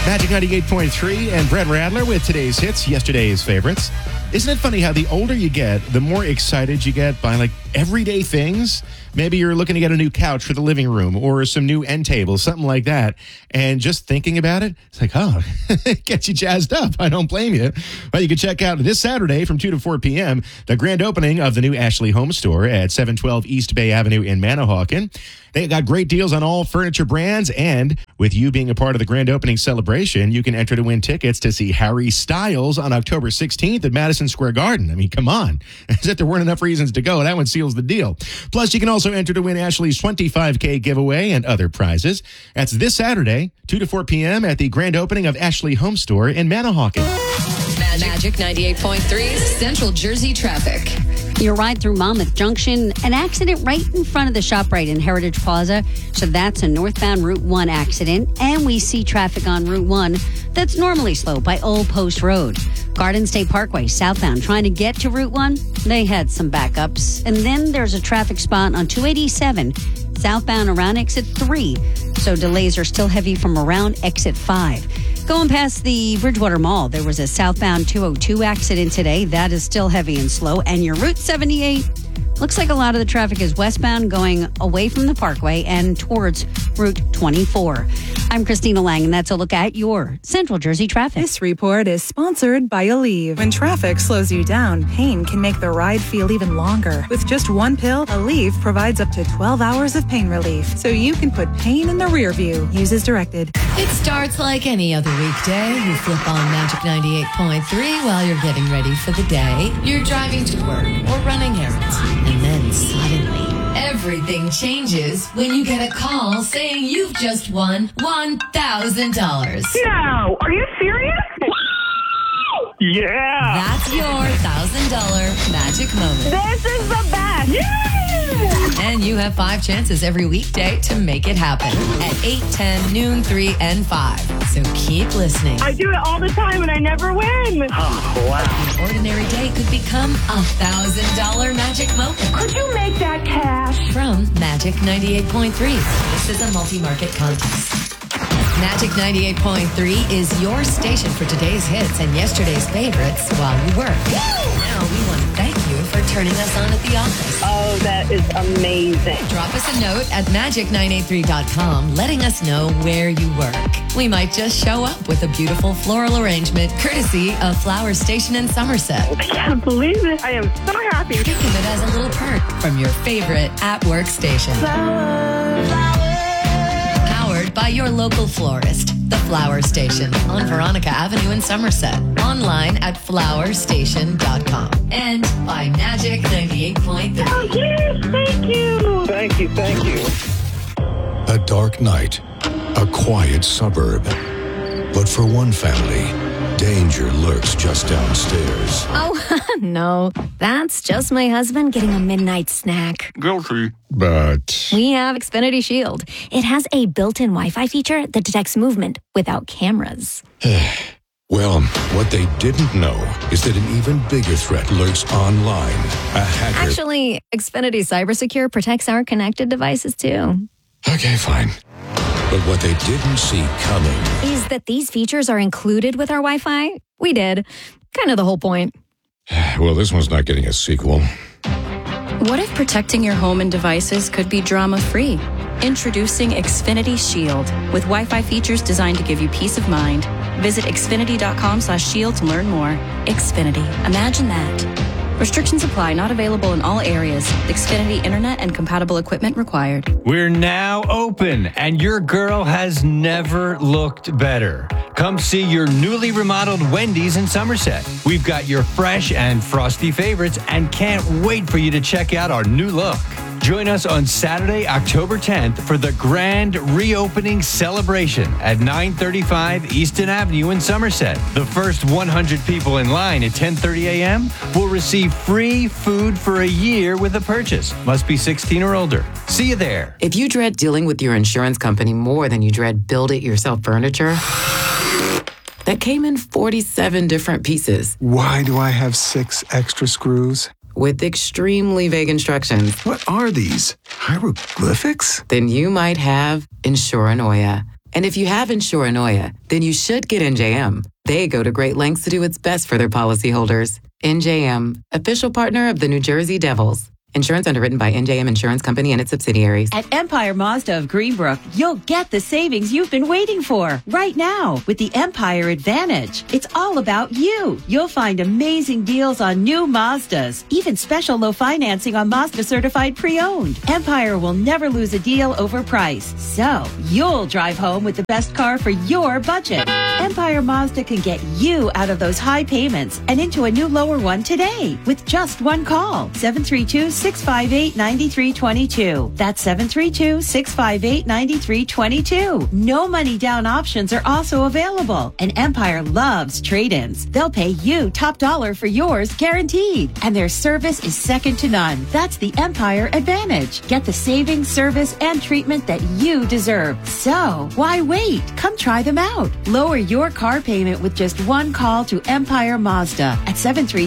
Magic 98.3 and Brett Radler with today's hits, yesterday's favorites. Isn't it funny how the older you get, the more excited you get by like everyday things? Maybe you're looking to get a new couch for the living room or some new end tables, something like that. And just thinking about it, it's like, oh, it gets you jazzed up. I don't blame you. But you can check out this Saturday from 2 to 4 p.m. the grand opening of the new Ashley Home Store at 712 East Bay Avenue in Manahawkin. They got great deals on all furniture brands, and with you being a part of the grand opening celebration, you can enter to win tickets to see Harry Styles on October 16th at Madison Square Garden. I mean, come on. As if there weren't enough reasons to go, that one seals the deal. Plus, you can also enter to win Ashley's $25K giveaway and other prizes. That's this Saturday, 2 to 4 p.m. at the grand opening of Ashley Home Store in Manahawkin. Magic 98.3 Central Jersey traffic. Your ride through Monmouth Junction, an accident right in front of the ShopRite in Heritage Plaza. So that's a northbound Route 1 accident. And we see traffic on Route 1 that's normally slow by Old Post Road. Garden State Parkway southbound trying to get to Route 1. They had some backups. And then there's a traffic spot on 287 southbound around exit 3. So delays are still heavy from around exit 5. Going past the Bridgewater Mall, there was a southbound 202 accident today. That is still heavy and slow. And your Route 78, looks like a lot of the traffic is westbound going away from the Parkway and towards Route 24. I'm Christina Lang, and that's a look at your Central Jersey traffic. This report is sponsored by Aleve. When traffic slows you down, pain can make the ride feel even longer. With just one pill, Aleve provides up to 12 hours of pain relief, so you can put pain in the rear view. Use as directed. It starts like any other weekday. You flip on Magic 98.3 while you're getting ready for the day. You're driving to work or running errands. And then suddenly, everything changes when you get a call saying you've just won $1,000. No, are you serious? Yeah. That's your $1,000 magic moment. This is the best. Yeah. And you have 5 chances every weekday to make it happen at 8, 10, noon, 3, and 5. So keep listening. I do it all the time and I never win. Oh, wow. An ordinary day could become a $1,000 magic moment. Could you make that cash? From Magic 98.3. This is a multi-market contest. Magic 98.3 is your station for today's hits and yesterday's favorites while you work. Now we want to thank you for turning us on at the office. Oh, that is amazing. Drop us a note at magic983.com letting us know where you work. We might just show up with a beautiful floral arrangement courtesy of Flower Station in Somerset. I can't believe it. I am so happy. Think of it as a little perk from your favorite at-work station. Powered by your local florist, The Flower Station on Veronica Avenue in Somerset. Online at flowerstation.com. And by Magic 98.3. Oh, yes, thank you. Thank you, thank you. A dark night, a quiet suburb. But for one family, danger lurks just downstairs. Oh, no. That's just my husband getting a midnight snack. Guilty. But We have Xfinity Shield. It has a built-in Wi-Fi feature that detects movement without cameras. well, what they didn't know is that an even bigger threat lurks online. A hacker. Actually, Xfinity CyberSecure protects our connected devices, too. Okay, fine. But what they didn't see coming Is that these features are included with our Wi-Fi? We did. Kind of the whole point. Well, this one's not getting a sequel. What if protecting your home and devices could be drama-free? Introducing Xfinity Shield with Wi-Fi features designed to give you peace of mind. Visit xfinity.com/shield to learn more. Xfinity. Imagine that. Restrictions apply. Not available in all areas. Xfinity Internet and compatible equipment required. We're now open, and your girl has never looked better. Come see your newly remodeled Wendy's in Somerset. We've got your fresh and frosty favorites and can't wait for you to check out our new look. Join us on Saturday, October 10th for the grand reopening celebration at 935 Easton Avenue in Somerset. The first 100 people in line at 10:30 a.m. will receive free food for a year with a purchase. Must be 16 or older. See you there. If you dread dealing with your insurance company more than you dread build-it-yourself furniture, that came in 47 different pieces. Why do I have 6 extra screws? With extremely vague instructions. What are these? Hieroglyphics? Then you might have Insuranoia. And if you have Insuranoia, then you should get NJM. They go to great lengths to do what's best for their policyholders. NJM, official partner of the New Jersey Devils. Insurance underwritten by NJM Insurance Company and its subsidiaries. At Empire Mazda of Greenbrook, you'll get the savings you've been waiting for right now with the Empire Advantage. It's all about you. You'll find amazing deals on new Mazdas, even special low financing on Mazda certified pre-owned. Empire will never lose a deal over price. So you'll drive home with the best car for your budget. Empire Mazda can get you out of those high payments and into a new lower one today with just one call. 732-658-9322. That's 732-658-9322. No money down options are also available. And Empire loves trade-ins. They'll pay you top dollar for yours guaranteed. And their service is second to none. That's the Empire Advantage. Get the savings, service, and treatment that you deserve. So why wait? Come try them out. Lower your car payment with just one call to Empire Mazda at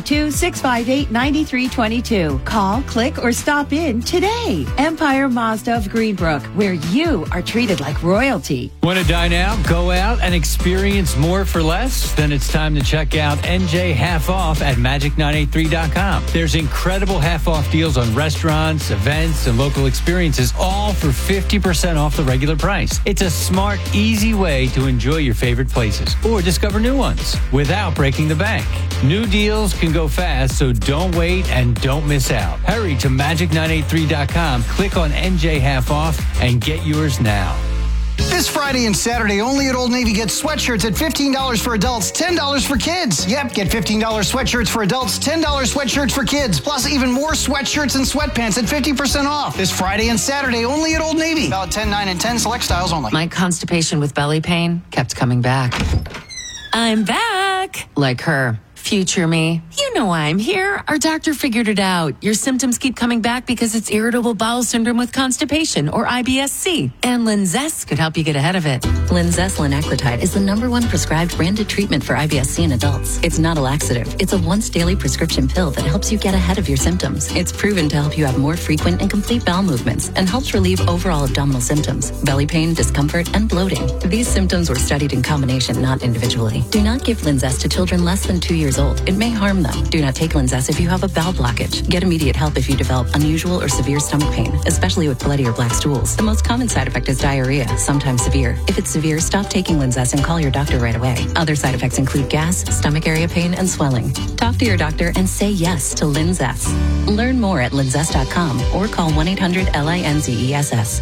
732-658-9322. Call, click, or stop in today. Empire Mazda of Greenbrook, where you are treated like royalty. Want to dine out, go out, and experience more for less? Then it's time to check out NJ Half Off at Magic983.com. There's incredible half-off deals on restaurants, events, and local experiences, all for 50% off the regular price. It's a smart, easy way to enjoy your favorite places or discover new ones without breaking the bank. New deals can go fast, so don't wait and don't miss out. Hurry to Magic983.com, click on NJ Half Off, and get yours now. This Friday and Saturday, only at Old Navy, get sweatshirts at $15 for adults, $10 for kids. Yep, get $15 sweatshirts for adults, $10 sweatshirts for kids, plus even more sweatshirts and sweatpants at 50% off. This Friday and Saturday, only at Old Navy. Valid 10, 9, and 10 select styles only. My constipation with belly pain kept coming back. I'm back. Like her. Future me. You know why I'm here. Our doctor figured it out. Your symptoms keep coming back because it's irritable bowel syndrome with constipation, or IBS-C. And Linzess could help you get ahead of it. Linzess linaclotide is the #1 prescribed branded treatment for IBS-C in adults. It's not a laxative. It's a once daily prescription pill that helps you get ahead of your symptoms. It's proven to help you have more frequent and complete bowel movements and helps relieve overall abdominal symptoms, belly pain, discomfort, and bloating. These symptoms were studied in combination, not individually. Do not give Linzess to children less than 2 years old. It may harm them. Do not take Linzess if you have a bowel blockage. Get immediate help if you develop unusual or severe stomach pain, especially with bloody or black stools. The most common side effect is diarrhea, sometimes severe. If it's severe, stop taking Linzess and call your doctor right away. Other side effects include gas, stomach area pain, and swelling. Talk to your doctor and say yes to Linzess. Learn more at linzess.com or call 1-800-LINZESS.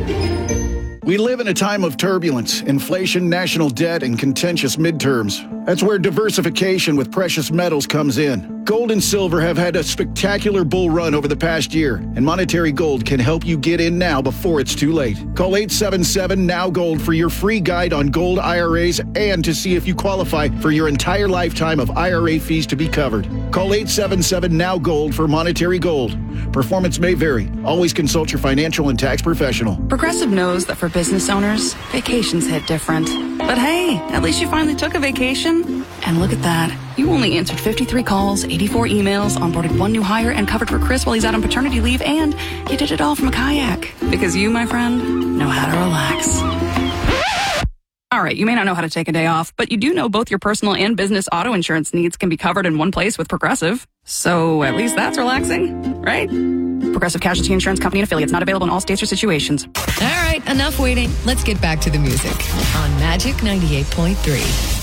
We live in a time of turbulence, inflation, national debt, and contentious midterms. That's where diversification with precious metals comes in. Gold and silver have had a spectacular bull run over the past year, and Monetary Gold can help you get in now before it's too late. Call 877-NOW-GOLD for your free guide on gold IRAs and to see if you qualify for your entire lifetime of IRA fees to be covered. Call 877-NOW-GOLD for Monetary Gold. Performance may vary. Always consult your financial and tax professional. Progressive knows that for business owners, vacations hit different. But hey, at least you finally took a vacation. And look at that. You only answered 53 calls, 84 emails, onboarded 1 new hire, and covered for Chris while he's out on paternity leave, and you did it all from a kayak. Because you, my friend, know how to relax. All right, you may not know how to take a day off, but you do know both your personal and business auto insurance needs can be covered in one place with Progressive. So at least that's relaxing, right? Progressive Casualty Insurance Company and affiliates, not available in all states or situations. All right, enough waiting. Let's get back to the music on Magic 98.3.